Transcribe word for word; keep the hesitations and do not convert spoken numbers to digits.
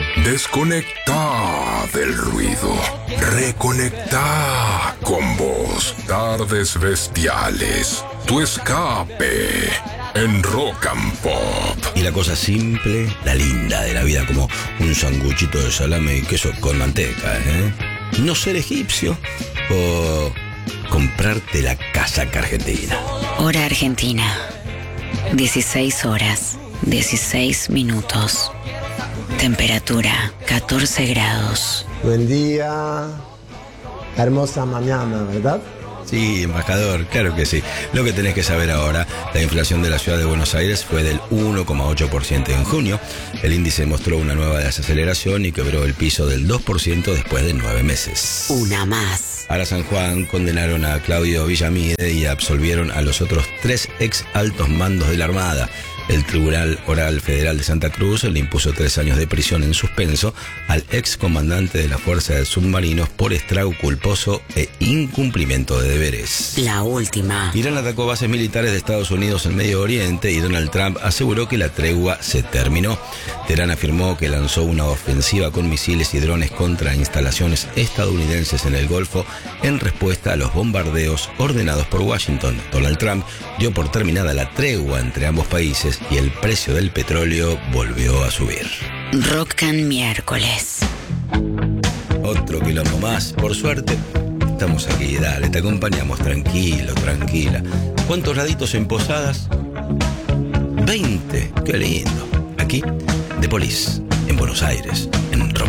Desconecta del ruido. Reconecta con vos. Tardes bestiales. Tu escape en Rock and Pop. Y la cosa simple, la linda de la vida, como un sanguchito de salame y queso con manteca, ¿eh? No ser egipcio o comprarte la casaca argentina. Hora Argentina. dieciséis horas, dieciséis minutos. Temperatura catorce grados. Buen día. Hermosa mañana, ¿verdad? Sí, embajador, claro que sí. Lo que tenés que saber ahora, la inflación de la ciudad de Buenos Aires fue del uno coma ocho por ciento en junio. El índice mostró una nueva desaceleración y quebró el piso del dos por ciento después de nueve meses. Una más. Ahora San Juan condenaron a Claudio Villamide y absolvieron a los otros tres ex altos mandos de la Armada. El Tribunal Oral Federal de Santa Cruz le impuso tres años de prisión en suspenso al ex comandante de la Fuerza de Submarinos por estrago culposo e incumplimiento de deberes. La última. Irán atacó bases militares de Estados Unidos en Medio Oriente y Donald Trump aseguró que la tregua se terminó. Teherán afirmó que lanzó una ofensiva con misiles y drones contra instalaciones estadounidenses en el Golfo en respuesta a los bombardeos ordenados por Washington. Donald Trump dio por terminada la tregua entre ambos países y el precio del petróleo volvió a subir. Rock and miércoles. Otro quilombo más, por suerte. Estamos aquí, dale, te acompañamos, tranquilo, tranquila. ¿Cuántos graditos en Posadas? veinte, qué lindo. Aquí, The Police, en Buenos Aires, en Rock.